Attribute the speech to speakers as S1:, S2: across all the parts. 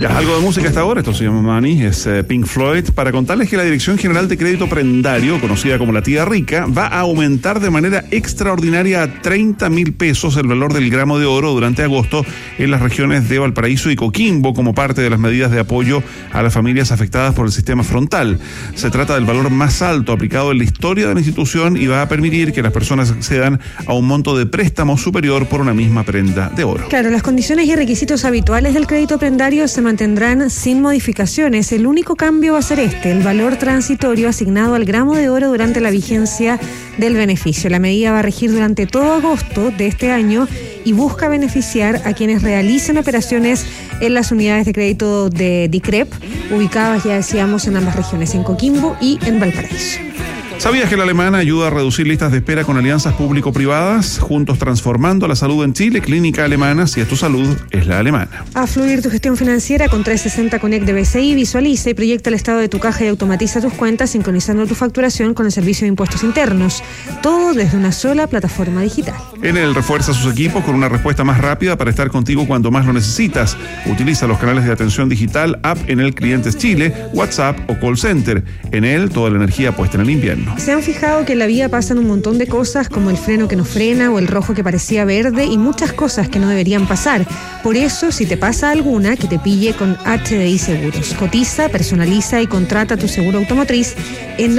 S1: Ya, algo de música hasta ahora, esto se llama Money, es Pink Floyd, para contarles que la Dirección General de Crédito Prendario, conocida como la Tía Rica, va a aumentar de manera extraordinaria a 30.000 pesos el valor del gramo de oro durante agosto en las regiones de Valparaíso y Coquimbo, como parte de las medidas de apoyo a las familias afectadas por el sistema frontal. Se trata del valor más alto aplicado en la historia de la institución y va a permitir que las personas accedan a un monto de préstamo superior por una misma prenda de oro.
S2: Claro, las condiciones y requisitos habituales del crédito prendario se mantendrán sin modificaciones. El único cambio va a ser el valor transitorio asignado al gramo de oro durante la vigencia del beneficio. La medida va a regir durante todo agosto de este año y busca beneficiar a quienes realicen operaciones en las unidades de crédito de DICREP, ubicadas, ya decíamos, en ambas regiones, en Coquimbo y en Valparaíso.
S1: ¿Sabías que la Alemana ayuda a reducir listas de espera con alianzas público-privadas? Juntos transformando la salud en Chile, Clínica Alemana, si es tu salud, es la alemana.
S2: A fluir tu gestión financiera con 360 Connect de BCI, visualiza y proyecta el estado de tu caja y automatiza tus cuentas, sincronizando tu facturación con el Servicio de Impuestos Internos. Todo desde una sola plataforma digital.
S1: Enel refuerza sus equipos con una respuesta más rápida para estar contigo cuando más lo necesitas. Utiliza los canales de atención digital, app Enel Clientes Chile, WhatsApp o call center. Enel, toda la energía puesta en el invierno.
S2: Se han fijado que en la vida pasan un montón de cosas, como el freno que no frena o el rojo que parecía verde, y muchas cosas que no deberían pasar. Por eso, si te pasa alguna, que te pille con HDI Seguros. Cotiza, personaliza y contrata tu seguro automotriz en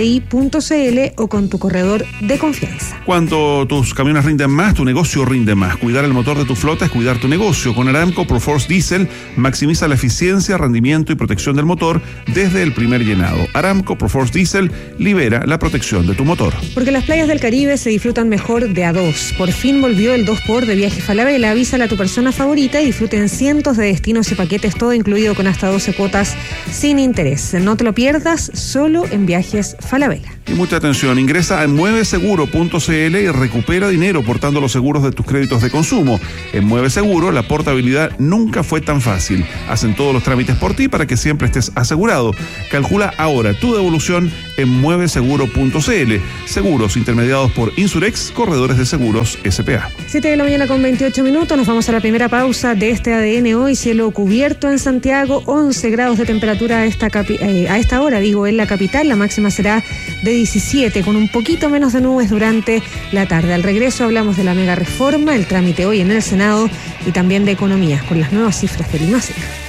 S2: hdi.cl o con tu corredor de confianza.
S1: Cuando tus camiones rinden más, tu negocio rinde más. Cuidar el motor de tu flota es cuidar tu negocio. Con Aramco ProForce Diesel maximiza la eficiencia, rendimiento y protección del motor desde el primer llenado. Aramco ProForce Diesel libera la protección de tu motor.
S2: Porque las playas del Caribe se disfrutan mejor de a dos. Por fin volvió el 2x de Viaje Falabella. Avísale a tu persona favorita y disfruten cientos de destinos y paquetes, todo incluido con hasta 12 cuotas sin interés. No te lo pierdas, solo en Viajes Falabella.
S1: Y mucha atención, ingresa a mueveseguro.cl y recupera dinero portando los seguros de tus créditos de consumo. En Mueve Seguro, la portabilidad nunca fue tan fácil. Hacen todos los trámites por ti para que siempre estés asegurado. Calcula ahora tu devolución en mueveseguro.cl. Seguros intermediados por Insurex, corredores de seguros SPA.
S2: 7 de la mañana con 28 minutos, nos vamos a la primera pausa de este ADN hoy. Cielo cubierto en Santiago, 11 grados de temperatura a esta hora, en la capital. La máxima será de 17, con un poquito menos de nubes durante la tarde. Al regreso hablamos de la mega reforma, el trámite hoy en el Senado y también de economía, con las nuevas cifras del IMASEC.